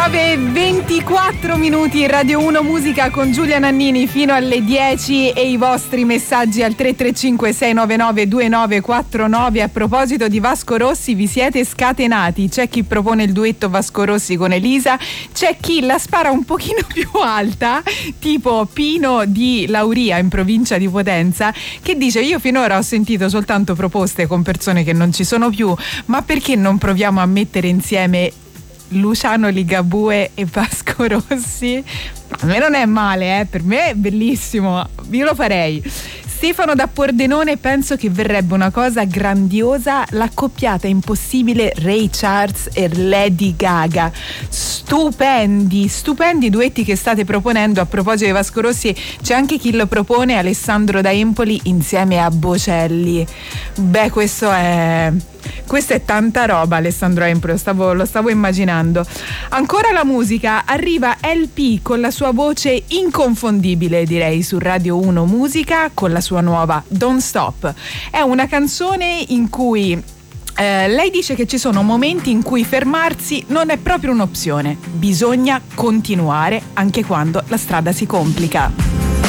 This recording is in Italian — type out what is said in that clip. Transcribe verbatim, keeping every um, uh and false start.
nove e ventiquattro minuti in Radio uno Musica con Giulia Nannini fino alle dieci e i vostri messaggi al tre tre cinque sei nove nove due nove quattro nove. A proposito di Vasco Rossi, vi siete scatenati. C'è chi propone il duetto Vasco Rossi con Elisa, c'è chi la spara un pochino più alta, tipo Pino di Lauria in provincia di Potenza, che dice: io finora ho sentito soltanto proposte con persone che non ci sono più, ma perché non proviamo a mettere insieme Luciano Ligabue e Vasco Rossi? A me non è male, eh? Per me è bellissimo, io lo farei. Stefano da Pordenone: penso che verrebbe una cosa grandiosa, l'accoppiata impossibile Ray Charles e Lady Gaga. Stupendi, stupendi duetti che state proponendo. A proposito di Vasco Rossi, c'è anche chi lo propone, Alessandro da Empoli insieme a Bocelli. Beh, questo è... Questa è tanta roba, Alessandro Empoli, lo stavo, lo stavo immaginando. Ancora la musica, arriva L P con la sua voce inconfondibile, direi, su Radio uno Musica con la sua nuova Don't Stop. È una canzone in cui eh, lei dice che ci sono momenti in cui fermarsi non è proprio un'opzione, bisogna continuare anche quando la strada si complica.